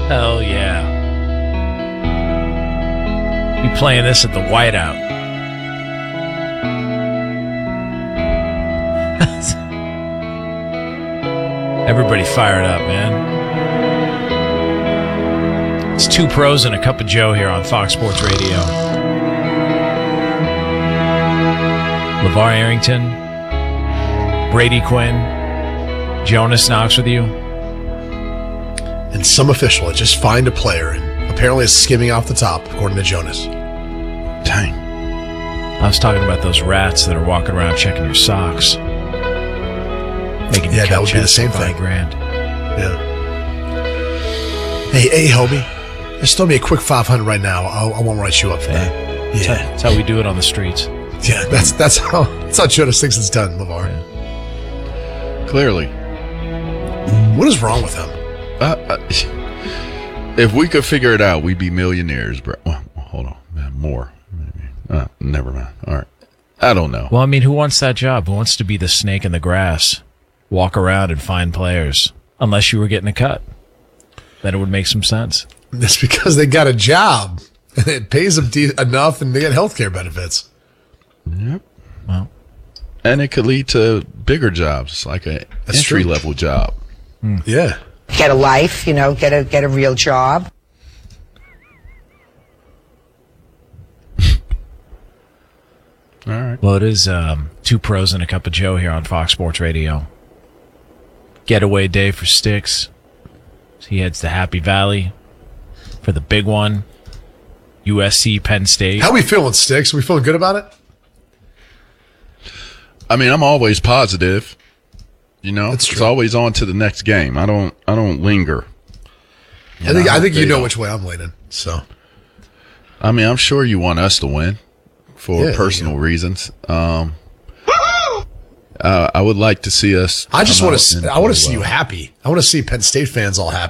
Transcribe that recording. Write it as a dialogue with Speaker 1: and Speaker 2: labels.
Speaker 1: Hell yeah. Be playing this at the Whiteout. Everybody fired up, man. It's Two Pros and a Cup of Joe here on Fox Sports Radio. LeVar Arrington, Brady Quinn, Jonas Knox with you.
Speaker 2: And some official had just fined a player, and apparently it's skimming off the top, according to Jonas.
Speaker 3: Dang.
Speaker 1: I was talking about those rats that are walking around checking your socks. Making
Speaker 2: Yeah, that would be the same thing.
Speaker 1: $5,000.
Speaker 2: Yeah. Hey, Hobie, just throw me a quick 500 right now. I won't write you up for that. Yeah,
Speaker 1: That's how we do it on the streets.
Speaker 2: yeah. That's how Jonas thinks it's done, LeVar.
Speaker 3: Clearly.
Speaker 2: What is wrong with him?
Speaker 3: If we could figure it out, we'd be millionaires, bro. Well, hold on. More. Maybe. Never mind. All right. I don't know.
Speaker 1: Well, I mean, who wants that job? Who wants to be the snake in the grass? Walk around and find players. Unless you were getting a cut. Then it would make some sense.
Speaker 2: It's because they got a job, and it pays them enough, and they get health care benefits.
Speaker 3: Yep.
Speaker 1: Well,
Speaker 3: And it could lead to bigger jobs, like an
Speaker 2: That's true.
Speaker 3: entry-level job.
Speaker 2: Yeah.
Speaker 4: Get a life, get a real job.
Speaker 3: All right.
Speaker 1: well, it is Two Pros and a Cup of Joe here on Fox Sports Radio. Getaway day for Sticks. He heads to Happy Valley for the big one. USC Penn State.
Speaker 2: How we feeling, Sticks? Are we feeling good about it?
Speaker 3: I mean, I'm always positive.
Speaker 2: That's
Speaker 3: It's
Speaker 2: true.
Speaker 3: always on to the next game. I don't linger.
Speaker 2: I think you
Speaker 3: they
Speaker 2: know
Speaker 3: don't.
Speaker 2: which way I'm leaning. So
Speaker 3: I mean, I'm sure you want us to win for
Speaker 2: Yeah,
Speaker 3: personal reasons. I would like to see us.
Speaker 2: I just
Speaker 3: come
Speaker 2: want
Speaker 3: out
Speaker 2: to.
Speaker 3: and
Speaker 2: I want to
Speaker 3: play
Speaker 2: see you
Speaker 3: well.
Speaker 2: happy. I want to see Penn State fans all happy.